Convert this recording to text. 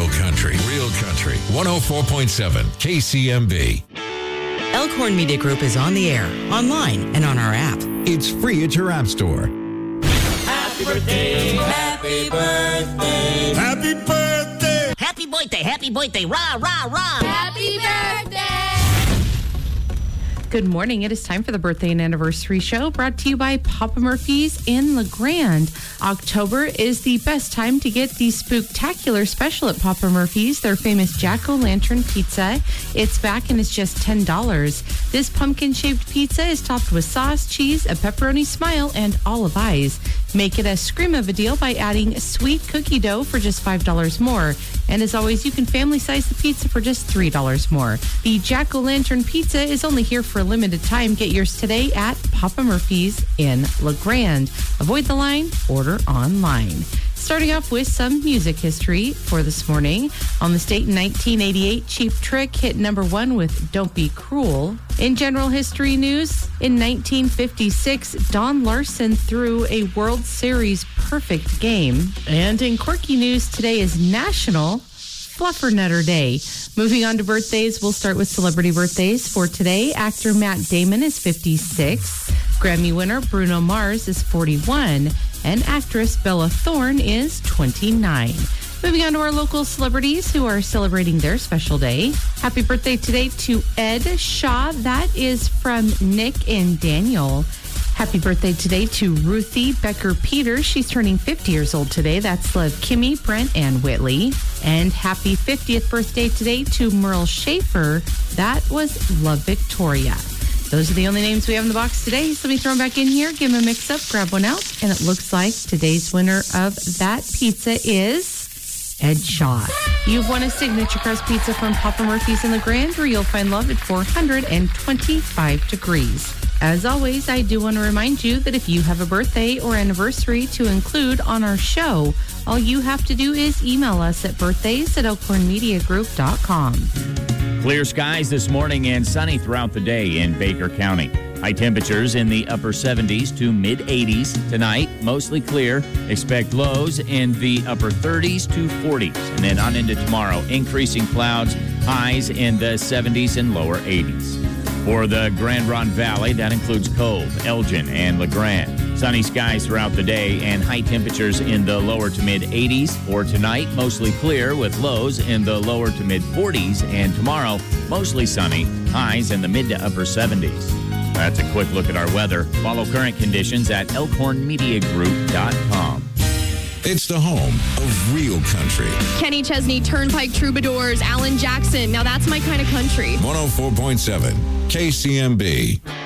Real country. Real country. 104.7 KCMB. Elkhorn Media Group is on the air, online, and on our app. It's free at your app store. Happy birthday, happy birthday, happy birthday. Happy birthday, happy birthday, rah, rah, rah. Happy birthday. Good morning. It is time for the birthday and anniversary show brought to you by Papa Murphy's in LeGrand. October is the best time to get the spooktacular special at Papa Murphy's, their famous Jack-o'-lantern pizza. It's back and it's just $10. This pumpkin-shaped pizza is topped with sauce, cheese, a pepperoni smile, and olive eyes. Make it a scream of a deal by adding sweet cookie dough for just $5 more. And as always, you can family size the pizza for just $3 more. The Jack-o'-lantern pizza is only here for a limited time. Get yours today at Papa Murphy's in LeGrand. Avoid the line, order online. Starting off with some music history for this morning. On the state in 1988, Cheap Trick hit number 1 with Don't Be Cruel. In general history news, in 1956, Don Larson threw a World Series perfect game. And in quirky news, today is National Fluffernutter Day. Moving on to birthdays, we'll start with celebrity birthdays. For today, actor Matt Damon is 56. Grammy winner Bruno Mars is 41. And actress Bella Thorne is 29. Moving on to our local celebrities who are celebrating their special day. Happy birthday today to Ed Shaw. That is from Nick and Daniel. Happy birthday today to Ruthie Becker Peters. She's turning 50 years old today. That's love Kimmy, Brent, and Whitley. And happy 50th birthday today to Merle Schaefer. That was love Victoria. Those are the only names we have in the box today. So let me throw them back in here, give them a mix up, grab one out. And it looks like today's winner of that pizza is Ed Shaw. You've won a signature crust pizza from Papa Murphy's in LeGrand, where you'll find love at 425 degrees. As always, I do want to remind you that if you have a birthday or anniversary to include on our show, all you have to do is email us at birthdays@elkhornmediagroup.com. Clear skies this morning and sunny throughout the day in Baker County. High temperatures in the upper 70s to mid-80s. Tonight, mostly clear. Expect lows in the upper 30s to 40s. And then on into tomorrow, increasing clouds, highs in the 70s and lower 80s. For the Grand Ronde Valley, that includes Cove, Elgin, and LeGrand. Sunny skies throughout the day and high temperatures in the lower to mid-80s. For tonight, mostly clear with lows in the lower to mid-40s. And tomorrow, mostly sunny, highs in the mid to upper 70s. That's a quick look at our weather. Follow current conditions at elkhornmediagroup.com. It's the home of real country. Kenny Chesney, Turnpike Troubadours, Alan Jackson. Now that's my kind of country. 104.7 KCMB.